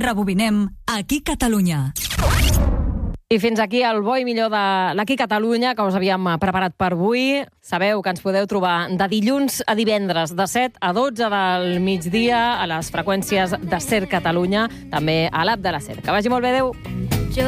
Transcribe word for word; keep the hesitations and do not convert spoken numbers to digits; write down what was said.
rebobinem aquí Catalunya. I fins aquí el bo i millor de l'Aquí Catalunya que us havíem preparat per avui. Sabeu que ens podeu trobar de dilluns a divendres de set a dotze del migdia a les freqüències de SER Catalunya, també a l'app de la SER. Que vagi molt bé, adeu!